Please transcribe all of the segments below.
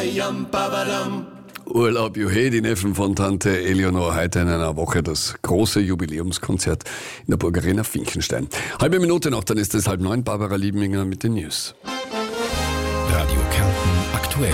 Urlaub Juhe, die Neffen von Tante Eleonore, heute in einer Woche das große Jubiläumskonzert in der Burgarena Finckenstein. Halbe Minute noch, dann ist es 8:30. Barbara Liebinger mit den News. Radio Kärnten aktuell.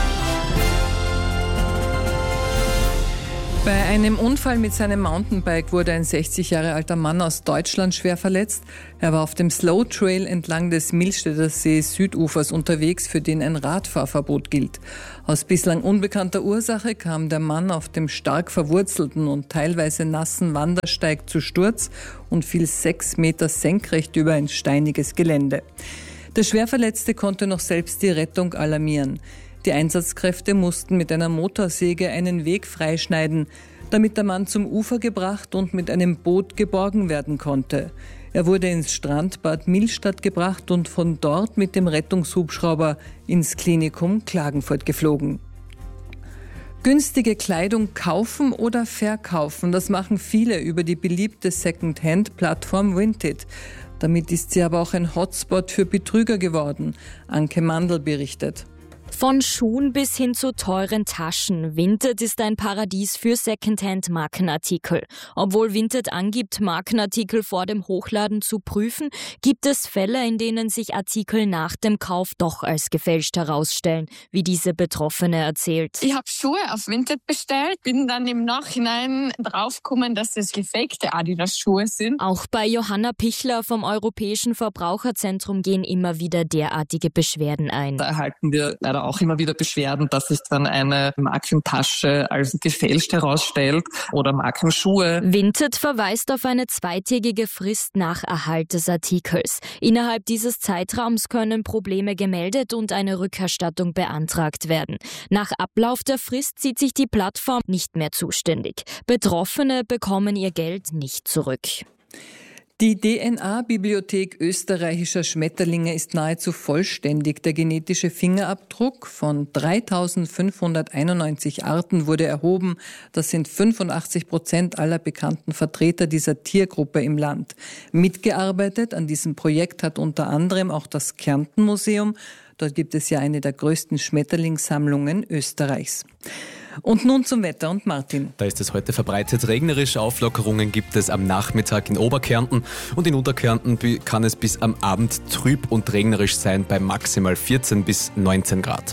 Bei einem Unfall mit seinem Mountainbike wurde ein 60 Jahre alter Mann aus Deutschland schwer verletzt. Er war auf dem Slow Trail entlang des Millstätter See Südufers unterwegs, für den ein Radfahrverbot gilt. Aus bislang unbekannter Ursache kam der Mann auf dem stark verwurzelten und teilweise nassen Wandersteig zu Sturz und fiel 6 Meter senkrecht über ein steiniges Gelände. Der Schwerverletzte konnte noch selbst die Rettung alarmieren. Die Einsatzkräfte mussten mit einer Motorsäge einen Weg freischneiden, damit der Mann zum Ufer gebracht und mit einem Boot geborgen werden konnte. Er wurde ins Strandbad Millstatt gebracht und von dort mit dem Rettungshubschrauber ins Klinikum Klagenfurt geflogen. Günstige Kleidung kaufen oder verkaufen, das machen viele über die beliebte Second-Hand-Plattform Vinted. Damit ist sie aber auch ein Hotspot für Betrüger geworden. Anke Mandl berichtet. Von Schuhen bis hin zu teuren Taschen. Vinted ist ein Paradies für Secondhand-Markenartikel. Obwohl Vinted angibt, Markenartikel vor dem Hochladen zu prüfen, gibt es Fälle, in denen sich Artikel nach dem Kauf doch als gefälscht herausstellen, wie diese Betroffene erzählt. Ich habe Schuhe auf Vinted bestellt, bin dann im Nachhinein draufgekommen, dass das gefakte Adidas-Schuhe sind. Auch bei Johanna Pichler vom Europäischen Verbraucherzentrum gehen immer wieder derartige Beschwerden ein. Da erhalten wir leider auch immer wieder Beschwerden, dass sich dann eine Markentasche als gefälscht herausstellt oder Markenschuhe. Vinted verweist auf eine 2-tägige Frist nach Erhalt des Artikels. Innerhalb dieses Zeitraums können Probleme gemeldet und eine Rückerstattung beantragt werden. Nach Ablauf der Frist sieht sich die Plattform nicht mehr zuständig. Betroffene bekommen ihr Geld nicht zurück. Die DNA-Bibliothek österreichischer Schmetterlinge ist nahezu vollständig. Der genetische Fingerabdruck von 3.591 Arten wurde erhoben. Das sind 85% aller bekannten Vertreter dieser Tiergruppe im Land. Mitgearbeitet an diesem Projekt hat unter anderem auch das Kärnten-Museum. Dort gibt es ja eine der größten Schmetterlingssammlungen Österreichs. Und nun zum Wetter und Martin. Da ist es heute verbreitet regnerisch. Auflockerungen gibt es am Nachmittag in Oberkärnten und in Unterkärnten kann es bis am Abend trüb und regnerisch sein bei maximal 14 bis 19 Grad.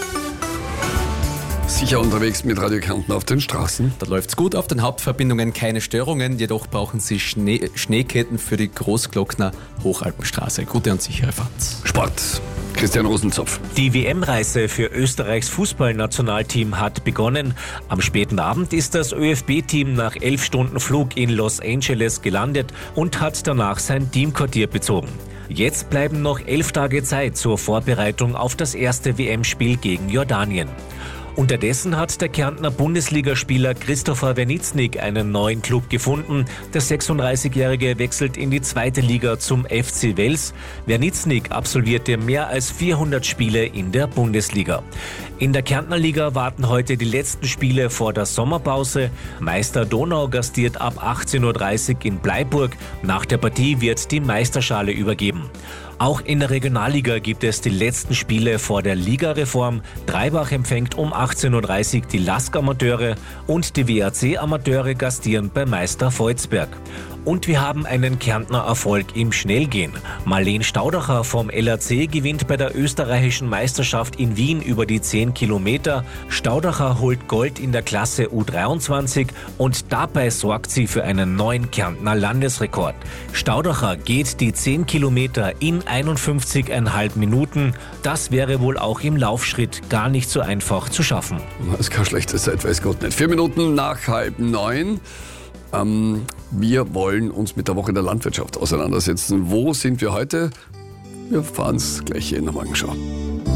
Sicher unterwegs mit Radio Kärnten auf den Straßen. Da läuft's gut, auf den Hauptverbindungen keine Störungen, jedoch brauchen Sie Schneeketten für die Großglockner Hochalpenstraße. Gute und sichere Fahrt. Sport. Christian Rosenzopf. Die WM-Reise für Österreichs Fußballnationalteam hat begonnen. Am späten Abend ist das ÖFB-Team nach 11 Stunden Flug in Los Angeles gelandet und hat danach sein Teamquartier bezogen. Jetzt bleiben noch 11 Tage Zeit zur Vorbereitung auf das erste WM-Spiel gegen Jordanien. Unterdessen hat der Kärntner Bundesligaspieler Christopher Wernitznik einen neuen Club gefunden. Der 36-Jährige wechselt in die 2. Liga zum FC Wels. Wernitznik absolvierte mehr als 400 Spiele in der Bundesliga. In der Kärntner Liga warten heute die letzten Spiele vor der Sommerpause. Meister Donau gastiert ab 18:30 Uhr in Bleiburg. Nach der Partie wird die Meisterschale übergeben. Auch in der Regionalliga gibt es die letzten Spiele vor der Ligareform. Dreibach empfängt um 18:30 Uhr die Lask-Amateure und die WAC-Amateure gastieren bei Meister Volzberg. Und wir haben einen Kärntner Erfolg im Schnellgehen. Marleen Staudacher vom LAC gewinnt bei der österreichischen Meisterschaft in Wien über die 10 Kilometer. Staudacher holt Gold in der Klasse U23 und dabei sorgt sie für einen neuen Kärntner Landesrekord. Staudacher geht die 10 Kilometer in 51,5 Minuten. Das wäre wohl auch im Laufschritt gar nicht so einfach zu schaffen. Das ist keine schlechte Zeit, weiß Gott nicht. 4 Minuten nach 8:30. Wir wollen uns mit der Woche der Landwirtschaft auseinandersetzen. Wo sind wir heute? Wir fahren es gleich hier in der Morgenschau.